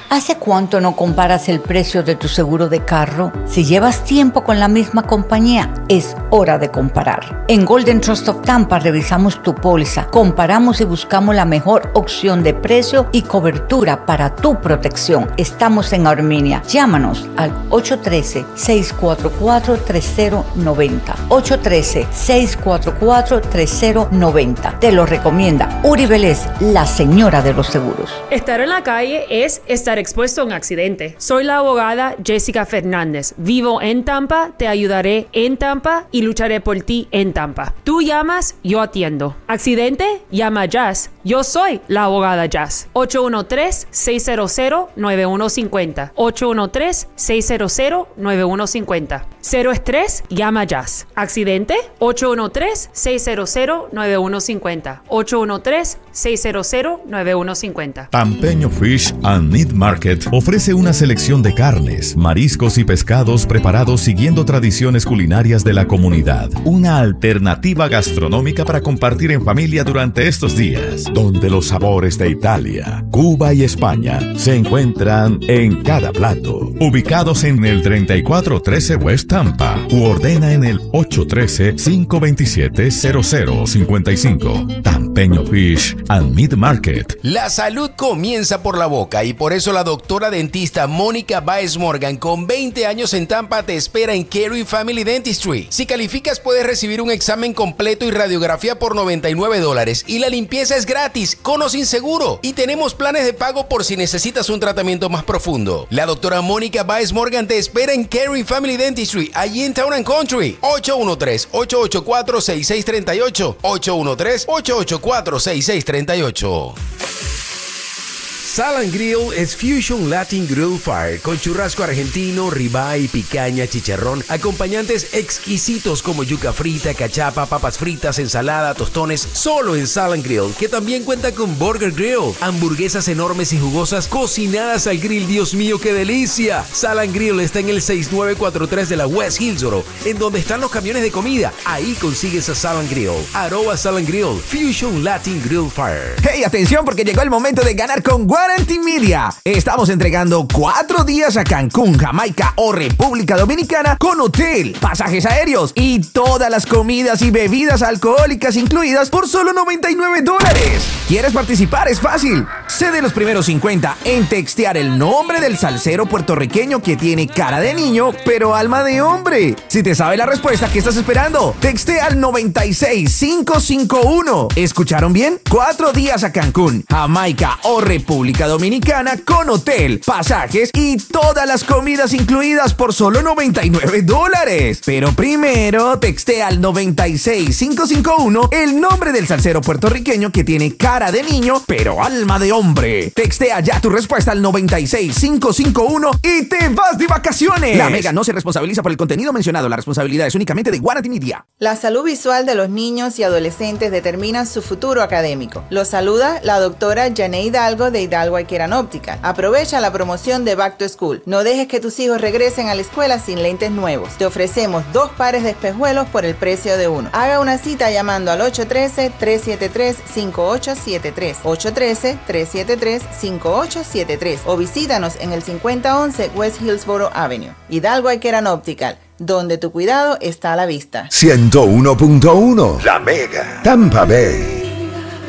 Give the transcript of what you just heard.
¿Hace cuánto no comparas el precio de tu seguro de carro? Si llevas tiempo con la misma compañía, es hora de comparar. En Golden Trust of Tampa revisamos tu póliza, comparamos y buscamos la mejor opción de precio y cobertura para tu protección. Estamos en Armenia. Llámanos al 813-644-3090. 813-644-3090. Te lo recomienda Uri Vélez, la señora de los seguros. Estar en la calle es estar expuesto a un accidente. Soy la abogada Jessica Fernández. Vivo en Tampa, te ayudaré en Tampa y lucharé por ti en Tampa. Tú llamas, yo atiendo. ¿Accidente? Llama a Jazz. Yo soy la abogada Jazz. 813-600-9150. 813-600-9150. Cero estrés, llama a Jazz. ¿Accidente? 813-600-9150. 813-600-9150. Pampeño Fish and Meat Market ofrece una selección de carnes, mariscos y pescados preparados siguiendo tradiciones culinarias de la comunidad. Una alternativa gastronómica para compartir en familia durante estos días, donde los sabores de Italia, Cuba y España se encuentran en cada plato. Ubicados en el 3413 West Tampa u ordena en el 813-527-0055. Pampeño Fish and Meat Market. La salud comienza por la boca y por eso la doctora dentista Mónica Baez Morgan, con 20 años en Tampa, te espera en Carey Family Dentistry. Si calificas, puedes recibir un examen completo y radiografía por $99 y la limpieza es gratis, con o sin seguro. Y tenemos planes de pago por si necesitas un tratamiento más profundo. La doctora Mónica Baez Morgan te espera en Carey Family Dentistry, allí en Town and Country. 813-884-6638. 813-884-6638. Sal & Grill es Fusion Latin Grill Fire con churrasco argentino, ribeye, picaña, chicharrón, acompañantes exquisitos como yuca frita, cachapa, papas fritas, ensalada, tostones, solo en Sal & Grill, que también cuenta con Burger Grill, hamburguesas enormes y jugosas cocinadas al grill. Dios mío, qué delicia. Sal & Grill está en el 6943 de la West Hillsboro, en donde están los camiones de comida. Ahí consigues a Sal & Grill. @Sal & Grill, Fusion Latin Grill Fire. Hey, atención, porque llegó el momento de ganar con Guarantee Media. Estamos entregando 4 días a Cancún, Jamaica o República Dominicana con hotel, pasajes aéreos y todas las comidas y bebidas alcohólicas incluidas por solo $99. ¿Quieres participar? Es fácil. Sé de los primeros 50 en textear el nombre del salsero puertorriqueño que tiene cara de niño pero alma de hombre. Si te sabe la respuesta, ¿qué estás esperando? Textea al 96551. ¿Escucharon bien? 4 días a Cancún, Jamaica o República Dominicana con hotel, pasajes y todas las comidas incluidas por solo $99. Pero primero textea al 96551 el nombre del salsero puertorriqueño que tiene cara de niño pero alma de hombre. Textea ya tu respuesta al 96551 y te vas de vacaciones. La Mega no se responsabiliza por el contenido mencionado. La responsabilidad es únicamente de Guarantee Media. La salud visual de los niños y adolescentes determina su futuro académico. Los saluda la doctora Yané Hidalgo de Hidalgo Eye Care and Optical. Aprovecha la promoción de Back to School. No dejes que tus hijos regresen a la escuela sin lentes nuevos. Te ofrecemos 2 pares de espejuelos por el precio de uno. Haga una cita llamando al 813-373-5873. 813-373-5873 o visítanos en el 5011 West Hillsboro Avenue. Hidalgo Eye Care and Optical, donde tu cuidado está a la vista. 101.1 La Mega, Tampa Bay.